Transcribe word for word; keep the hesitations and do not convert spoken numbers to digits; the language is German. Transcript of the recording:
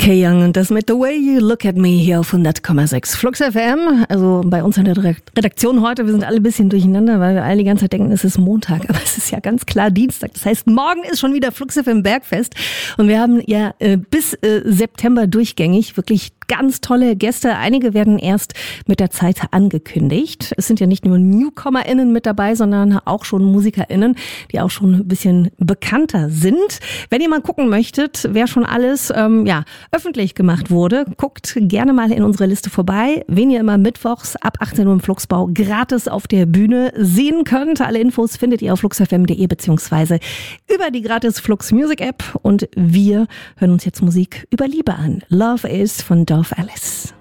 Kay Young und das mit The Way You Look at Me hier auf hundert Komma sechs Flux F M. Also bei uns in der Redaktion heute, wir sind alle ein bisschen durcheinander, weil wir alle die ganze Zeit denken, es ist Montag, aber es ist ja ganz klar Dienstag. Das heißt, morgen ist schon wieder Flux F M Bergfest und wir haben ja äh, bis äh, September durchgängig wirklich ganz tolle Gäste. Einige werden erst mit der Zeit angekündigt. Es sind ja nicht nur NewcomerInnen mit dabei, sondern auch schon MusikerInnen, die auch schon ein bisschen bekannter sind. Wenn ihr mal gucken möchtet, wer schon alles ähm, ja öffentlich gemacht wurde, guckt gerne mal in unsere Liste vorbei, wen ihr immer mittwochs ab achtzehn Uhr im Fluxbau gratis auf der Bühne sehen könnt. Alle Infos findet ihr auf fluxfm punkt de beziehungsweise über die gratis Flux Music App. Und wir hören uns jetzt Musik über Liebe an. Love Is von Dorf Alice.